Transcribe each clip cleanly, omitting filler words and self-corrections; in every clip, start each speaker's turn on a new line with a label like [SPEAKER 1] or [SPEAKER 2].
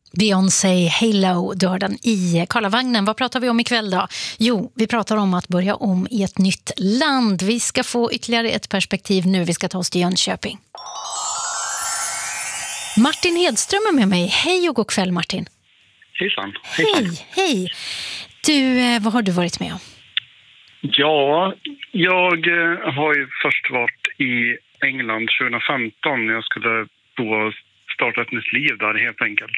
[SPEAKER 1] Beyoncé, Halo, du har den i Karlavagnen. Vad pratar vi om ikväll då? Jo, vi pratar om att börja om i ett nytt land. Vi ska få ytterligare ett perspektiv nu. Vi ska ta oss till Jönköping. Martin Hedström är med mig. Hej och god kväll, Martin.
[SPEAKER 2] Hejsan.
[SPEAKER 1] Hej. Du, vad har du varit med om?
[SPEAKER 2] Ja, jag har ju först varit i England 2015 när jag skulle då starta ett nytt liv där helt enkelt.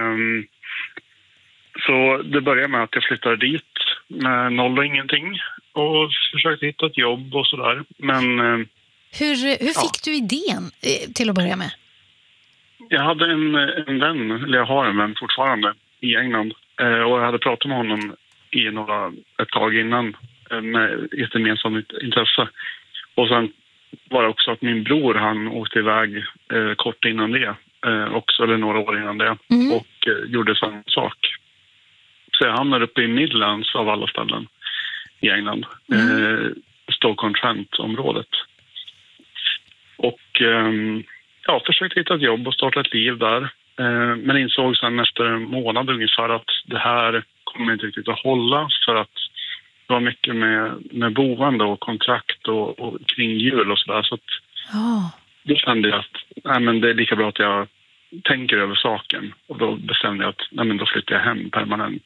[SPEAKER 2] Så det började med att jag flyttade dit med noll och ingenting och försökte hitta ett jobb och sådär. Men
[SPEAKER 1] hur fick du idén till att börja med? Jag
[SPEAKER 2] hade en vän, eller jag har en vän fortfarande i England. Och jag hade pratat med honom ett tag innan med ett gemensamt intresse. Och sen var det också att min bror, han åkte iväg kort innan det. Också, eller några år innan det. Och gjorde samma sak. Så jag hamnade uppe i Midlands av alla ställen i England. Stoke-on-Trent-området. Och försökte hitta ett jobb och starta ett liv där. Men insåg sen efter en månad ungefär att det här kommer inte riktigt att hålla, för att det var mycket med boende och kontrakt och kring jul och sådär. Så att då kände jag att det är lika bra att jag tänker över saken. Och då bestämde jag att då flyttar jag hem permanent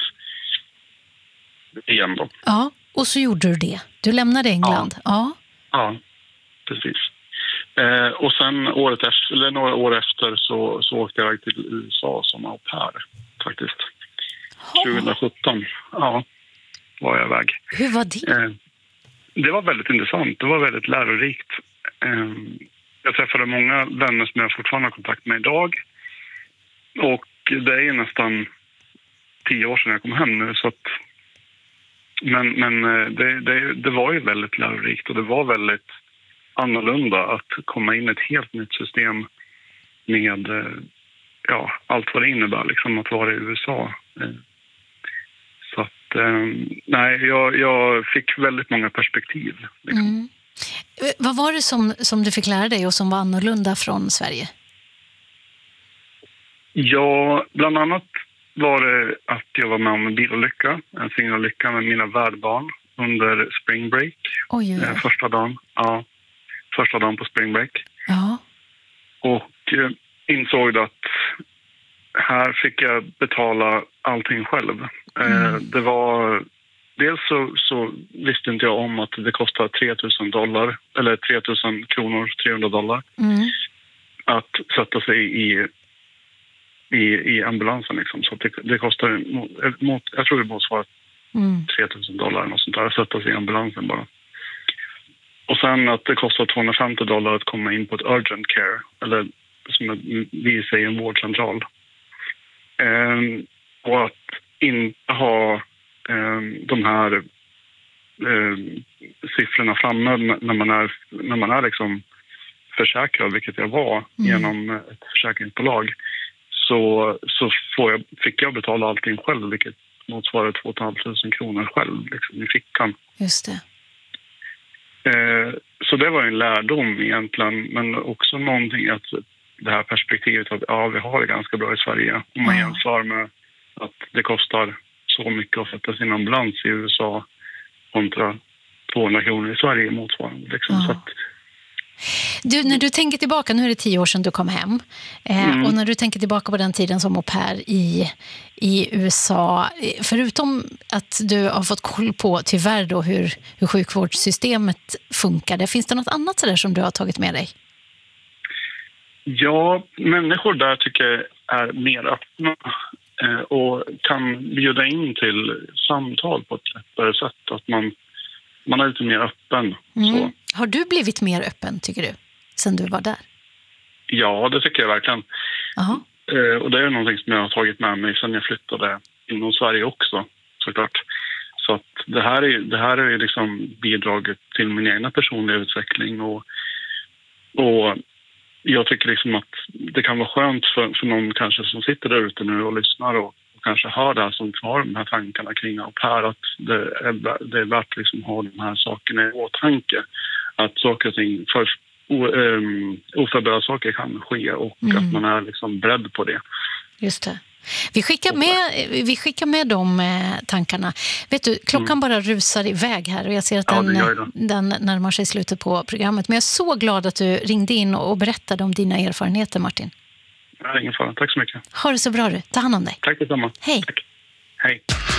[SPEAKER 2] igen då.
[SPEAKER 1] Ja, och så gjorde du det. Du lämnade England.
[SPEAKER 2] Ja, precis. Och sen några år efter så åkte jag till USA som au pair faktiskt. 2017 var jag iväg.
[SPEAKER 1] Hur var det?
[SPEAKER 2] Det var väldigt intressant. Det var väldigt lärorikt. Jag träffade många vänner som jag fortfarande har kontakt med idag. Och det är nästan 10 år sedan jag kom hem nu. Så att, men det var ju väldigt lärorikt och det var väldigt annorlunda att komma in i ett helt nytt system med allt vad det innebär liksom, att vara i USA. Så att jag fick väldigt många perspektiv. Liksom.
[SPEAKER 1] Vad var det som du fick lära dig och som var annorlunda från Sverige?
[SPEAKER 2] Ja, bland annat var det att jag var med om en bilolycka, en singelolycka med mina värdbarn under spring break.
[SPEAKER 1] Oj.
[SPEAKER 2] Första dagen på spring break.
[SPEAKER 1] Ja.
[SPEAKER 2] Och insåg att här fick jag betala allting själv. Det var... Dels så visste inte jag om att det kostade $3,000 eller 3,000 kronor, $300 att sätta sig i ambulansen liksom. Så det kostar jag tror det motsvarar $3,000 och sånt där att sätta sig i ambulansen bara. Och sen att det kostar $250 att komma in på ett urgent care, eller som vi säger en vårdcentral. Och att inte ha de här siffrorna framme när man är liksom försäkrad, vilket jag var genom ett försäkringsbolag, så fick jag betala allting själv, vilket motsvarar 2,500 kronor själv liksom, i fickan.
[SPEAKER 1] Just det.
[SPEAKER 2] Så det var en lärdom egentligen, men också någonting att det här perspektivet att vi har det ganska bra i Sverige om man jämför med att det kostar så mycket att sätta sin ambulans i USA kontra 200 kronor i Sverige motsvarande. Liksom. Så att...
[SPEAKER 1] Du, när du tänker tillbaka, nu är det 10 år sedan du kom hem, och när du tänker tillbaka på den tiden som au pair i USA, förutom att du har fått koll på tyvärr då hur sjukvårdssystemet funkade, finns det något annat så där som du har tagit med dig?
[SPEAKER 2] Ja, människor där tycker jag är mer öppna och kan bjuda in till samtal på ett lättare sätt, att man är lite mer öppen. Så.
[SPEAKER 1] Har du blivit mer öppen, tycker du, sen du var där?
[SPEAKER 2] Ja, det tycker jag verkligen. Och det är någonting som jag har tagit med mig sen jag flyttade inom Sverige också, såklart. Så att det här är liksom bidraget till min egna personliga utveckling och jag tycker liksom att det kan vara skönt för någon kanske som sitter där ute nu och lyssnar och kanske hör det här, som har de här tankarna kring au pair, att det är värt liksom att ha de här sakerna i åtanke. Att saker och ting, oförberedda saker kan ske och att man är liksom beredd på det.
[SPEAKER 1] Just det. Vi skickar med de tankarna. Vet du, klockan bara rusar iväg här och jag ser att den närmar sig slutet på programmet. Men jag är så glad att du ringde in och berättade om dina erfarenheter, Martin.
[SPEAKER 2] Ingen fara. Tack så mycket.
[SPEAKER 1] Ha det så bra du. Ta hand om dig.
[SPEAKER 2] Tack detsamma.
[SPEAKER 1] Hej.
[SPEAKER 2] Tack. Hej.